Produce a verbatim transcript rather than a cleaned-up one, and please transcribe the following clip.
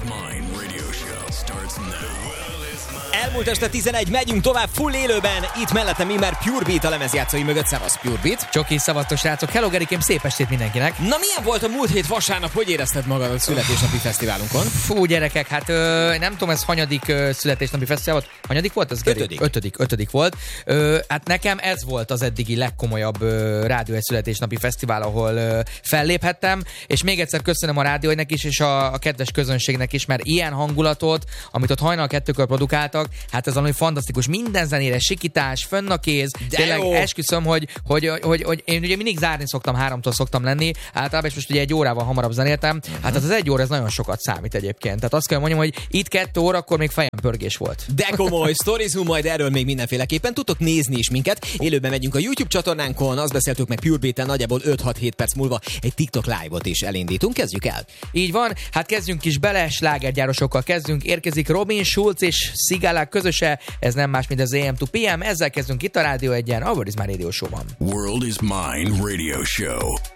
Mine radio show starts now. Elmúlt este tizenegy, megyünk tovább full élőben. Itt mellettem immár Pure Beat a lemezjátszói mögött. Szevasz, Pure Beat. Csoki, szavaztos srácok. Hello, Gerikém, szép estét mindenkinek. Na, milyen volt a múlt hét vasárnap? Hogy érezted magad a születésnapi fesztiválunkon? Fú, gyerekek, hát ö, nem tudom, ez hanyadik ö, születésnapi fesztivál volt. Hanyadik volt az, Geri? Ötödik. Ötödik, ötödik volt. Ö, hát nekem ez volt az eddigi legkomolyabb ö, Rádió egy születésnapi fesztivál, ahol ö, felléphettem, és még egyszer köszönöm a rádióinek is, és a, a kedves közönségnek is, mert ilyen hangulatot, amit ott hajnal kettőkor produkáltak, hát ez valami fantasztikus. Minden zenére sikítás, fönn a kéz. De tényleg jó. Esküszöm, hogy, hogy, hogy, hogy, hogy én ugye mindig zárni szoktam, háromtól szoktam lenni, általában, és most ugye egy órával hamarabb zenéltem. Uh-huh. Hát az, az egy óra, ez nagyon sokat számít egyébként. Tehát azt kell mondjam, hogy itt kettő óra, akkor még fejem pörgés volt. De komoly sztorizunk, majd erről még mindenféleképpen tudtok nézni is minket. Élőben megyünk a YouTube csatornánkon, azt beszéltük meg Pure Beat-en, nagyjából öt-hat-hét perc múlva egy TikTok live-ot is elindítunk. Kezdjük el. Így van, hát kezdjünk is bele, slágergyárosokkal kezdünk. Érkezik Robin Schulz és Sigala közöse, ez nem más, mint az á em to pé em. Ezzel kezdünk itt a Rádió egyen, a World is My Radio Show-ban. World is Mine radio show.